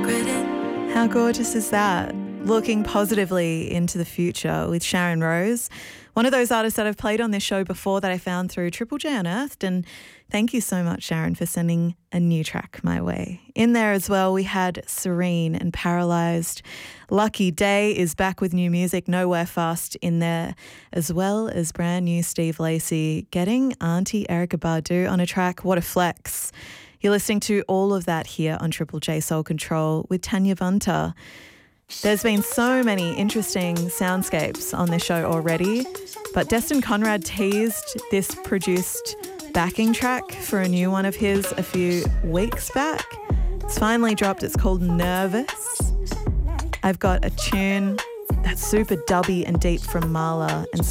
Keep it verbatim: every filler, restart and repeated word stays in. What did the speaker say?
How gorgeous is that? Looking positively into the future with Sharon Rose, one of those artists that I've played on this show before that I found through Triple J Unearthed. And thank you so much, Sharon, for sending a new track my way. In there as well, we had Serene and Paralysed. Lucky Day is back with new music, Nowhere Fast in there, as well as brand new Steve Lacy getting Auntie Erykah Badu on a track. What a flex. You're listening to all of that here on Triple J Soul Control with Tanya Vunter. There's been so many interesting soundscapes on this show already, but Destin Conrad teased this produced backing track for a new one of his a few weeks back. It's finally dropped. It's called Nervous. I've got a tune that's super dubby and deep from Marla and